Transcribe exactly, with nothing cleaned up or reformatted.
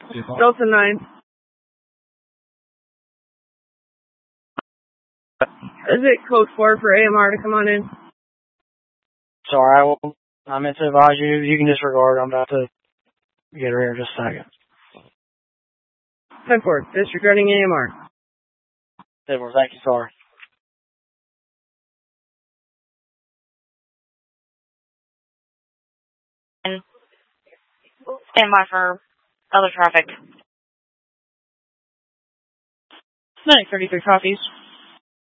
Delta nine. Is it code four for A M R to come on in? Sorry, I, will, I meant to advise you. You can disregard. I'm about to get her here in just a second. ten four, disregarding A M R. ten four, thank you, sorry. Stand by for other traffic. nine thirty-three copies.